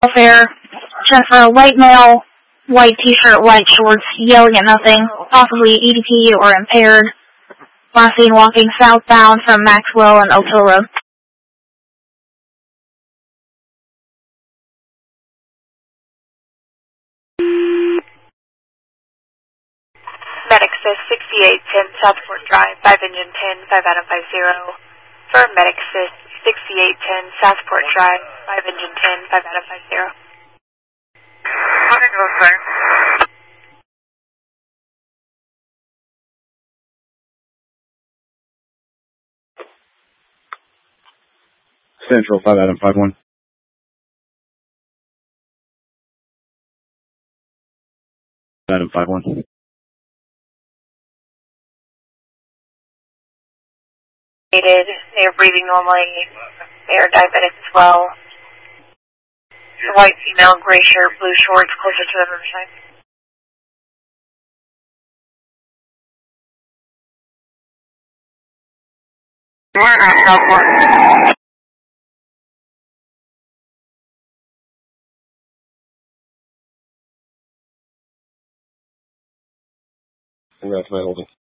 Welfare. Check for a white male, white t-shirt, white shorts, yelling at nothing, possibly EDP or impaired. Last seen walking southbound from Maxwell and Oakville Road. Medic says 6810 Southport Drive, 5 engine 10, 5 Adam 50. For Medic says 6810 Southport Drive, 5 engine 10, 5 Adam 50. Central, 5 Adam 51. Adam 51. They are breathing normally. They are diabetic as well. The white female, gray shirt, blue shorts, closer to the riverside. Congrats, my holding.